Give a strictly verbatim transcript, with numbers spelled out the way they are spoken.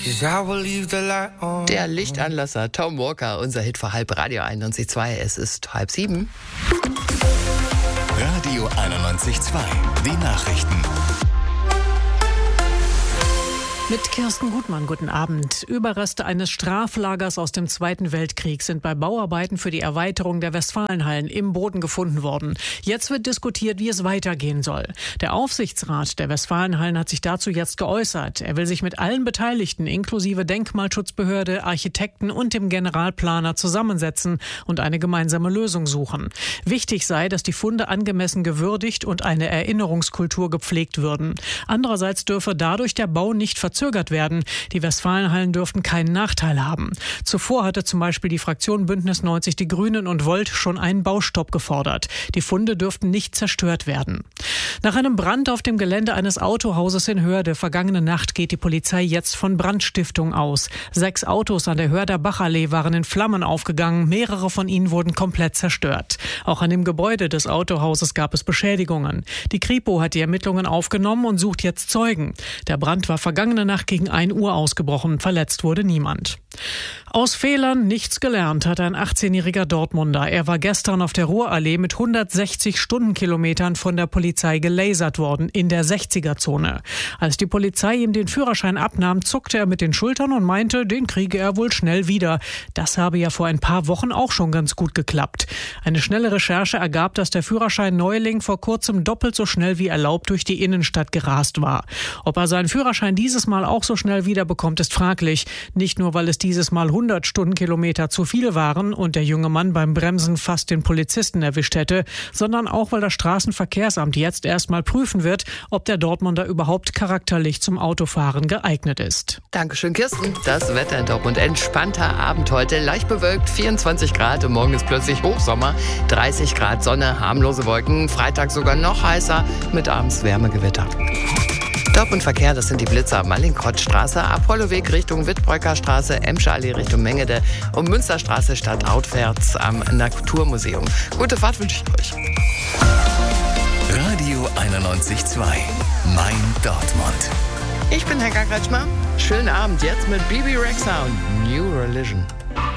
'cause I will leave the light on. Der Lichtanlasser Tom Walker, unser Hit vor halb Radio einundneunzig Komma zwei. Es ist halb sieben. Radio einundneunzig Komma zwei. Die Nachrichten. Mit Kirsten Gutmann, guten Abend. Überreste eines Straflagers aus dem Zweiten Weltkrieg sind bei Bauarbeiten für die Erweiterung der Westfalenhallen im Boden gefunden worden. Jetzt wird diskutiert, wie es weitergehen soll. Der Aufsichtsrat der Westfalenhallen hat sich dazu jetzt geäußert. Er will sich mit allen Beteiligten, inklusive Denkmalschutzbehörde, Architekten und dem Generalplaner zusammensetzen und eine gemeinsame Lösung suchen. Wichtig sei, dass die Funde angemessen gewürdigt und eine Erinnerungskultur gepflegt würden. Andererseits dürfe dadurch der Bau nicht verzögert werden. Die Westfalenhallen dürften keinen Nachteil haben. Zuvor hatte zum Beispiel die Fraktion Bündnis neunzig Die Grünen und Volt schon einen Baustopp gefordert. Die Funde dürften nicht zerstört werden. Nach einem Brand auf dem Gelände eines Autohauses in Hörde vergangene Nacht geht die Polizei jetzt von Brandstiftung aus. Sechs Autos an der Hörder Bachallee waren in Flammen aufgegangen. Mehrere von ihnen wurden komplett zerstört. Auch an dem Gebäude des Autohauses gab es Beschädigungen. Die Kripo hat die Ermittlungen aufgenommen und sucht jetzt Zeugen. Der Brand war vergangene Nacht gegen ein Uhr ausgebrochen. Verletzt wurde niemand. Aus Fehlern nichts gelernt hat ein achtzehnjähriger Dortmunder. Er war gestern auf der Ruhrallee mit hundertsechzig Stundenkilometern von der Polizei gelasert worden in der sechziger-Zone. Als die Polizei ihm den Führerschein abnahm, zuckte er mit den Schultern und meinte, den kriege er wohl schnell wieder. Das habe ja vor ein paar Wochen auch schon ganz gut geklappt. Eine schnelle Recherche ergab, dass der Führerschein-Neuling vor kurzem doppelt so schnell wie erlaubt durch die Innenstadt gerast war. Ob er seinen Führerschein dieses Mal auch so schnell wiederbekommt, ist fraglich. Nicht nur, weil es dieses Mal hundert Stundenkilometer zu viel waren und der junge Mann beim Bremsen fast den Polizisten erwischt hätte, sondern auch, weil das Straßenverkehrsamt jetzt erstmal prüfen wird, ob der Dortmunder überhaupt charakterlich zum Autofahren geeignet ist. Dankeschön, Kirsten. Das Wetter in Dortmund. Entspannter Abend heute. Leicht bewölkt, vierundzwanzig Grad. Und morgen ist plötzlich Hochsommer. dreißig Grad Sonne, harmlose Wolken. Freitag sogar noch heißer mit abends Wärmegewitter. Stop und Verkehr, das sind die Blitzer. Mallinckrodtstraße, Apolloweg Richtung Wittbreukerstraße, Emscher Allee Richtung Mengede und Münsterstraße stadtautwärts am Naturmuseum. Gute Fahrt wünsche ich euch. Radio einundneunzig Komma zwei. Mein Dortmund. Ich bin Helga Kretschmer. Schönen Abend jetzt mit B B Rexha und New Religion.